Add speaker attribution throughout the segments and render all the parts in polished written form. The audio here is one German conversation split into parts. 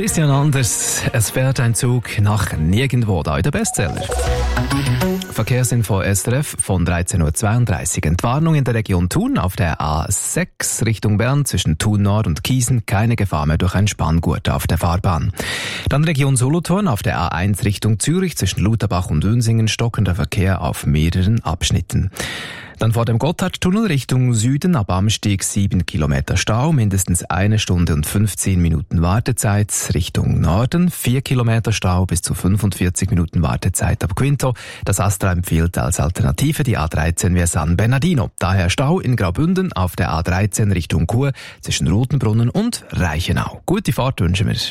Speaker 1: Christian Anders, es fährt ein Zug nach nirgendwo, da in der Bestseller. Verkehrsinfo SRF von 13.32 Uhr. Entwarnung in der Region Thun auf der A6 Richtung Bern zwischen Thun Nord und Kiesen. Keine Gefahr mehr durch ein Spanngurt auf der Fahrbahn. Dann Region Solothurn auf der A1 Richtung Zürich zwischen Lutherbach und Wünsingen. Stockender Verkehr auf mehreren Abschnitten. Dann vor dem Gotthardtunnel Richtung Süden ab Amsteg 7 Kilometer Stau, mindestens 1 Stunde und 15 Minuten Wartezeit. Richtung Norden 4 Kilometer Stau bis zu 45 Minuten Wartezeit ab Quinto. Das Astra empfiehlt als Alternative die A13 via San Bernardino. Daher Stau in Graubünden auf der A13 Richtung Chur zwischen Rotenbrunnen und Reichenau. Gute Fahrt wünschen wir.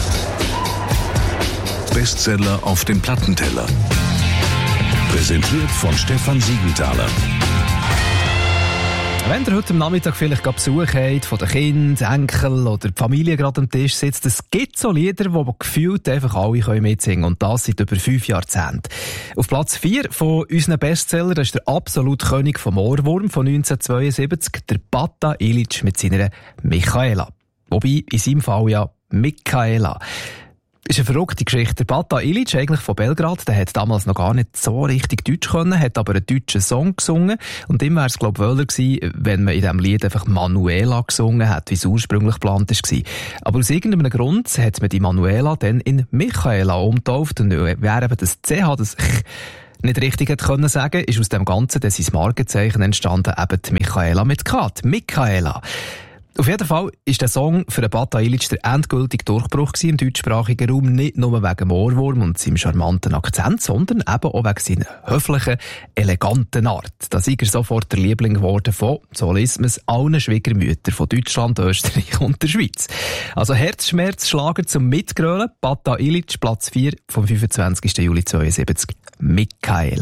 Speaker 2: Bestseller auf dem Plattenteller. Präsentiert von Stefan Siegenthaler.
Speaker 1: Wenn ihr heute am Nachmittag vielleicht Besuch habt von den Kindern, Enkel oder die Familie gerade am Tisch sitzt, es gibt so Lieder, die gefühlt einfach alle mitsingen können. Und das seit über 5 Jahrzehnten. Auf Platz 4 von unseren Bestsellern, das ist der absolute König vom Ohrwurm von 1972, der Bata Ilic mit seiner Michaela. Wobei, in seinem Fall ja Michaela. Das ist eine verrückte Geschichte. Der Bata Ilic, eigentlich von Belgrad, der hat damals noch gar nicht so richtig Deutsch können, hat aber einen deutschen Song gesungen. Und ihm wäre es, glaube ich, wohler gewesen, wenn man in diesem Lied einfach Manuela gesungen hat, wie es ursprünglich geplant war. Aber aus irgendeinem Grund hat man die Manuela dann in Michaela umgetauft. Und wer eben das CH, das nicht richtig hätte können sagen, ist aus dem Ganzen, das sein Markenzeichen entstanden, eben die Michaela mit K. Michaela. Auf jeden Fall ist der Song für den Bata Ilic der endgültige Durchbruch im deutschsprachigen Raum, nicht nur wegen dem Ohrwurm und seinem charmanten Akzent, sondern eben auch wegen seiner höflichen, eleganten Art. Da ist er sofort der Liebling geworden von, so liest man es, allen Schwiegermüttern von Deutschland, Österreich und der Schweiz. Also Herzschmerzschlager zum Mitgrölen, Bata Ilic, Platz 4 vom 25. Juli 1972, Michaela.